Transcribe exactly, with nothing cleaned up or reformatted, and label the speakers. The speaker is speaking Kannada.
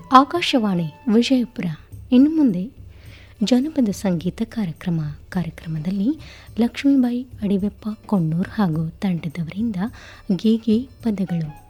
Speaker 1: ಆಕಾಶವಾಣಿ ವಿಜಯಪುರ. ಇನ್ನು ಮುಂದೆ ಜನಪದ ಸಂಗೀತ ಕಾರ್ಯಕ್ರಮ. ಕಾರ್ಯಕ್ರಮದಲ್ಲಿ ಲಕ್ಷ್ಮೀಬಾಯಿ ಅಡಿವೆಪ್ಪ ಕೊಣ್ಣೂರ್ ಹಾಗೂ ತಂಡದವರಿಂದ ಗೀಗಿ ಪದಗಳು.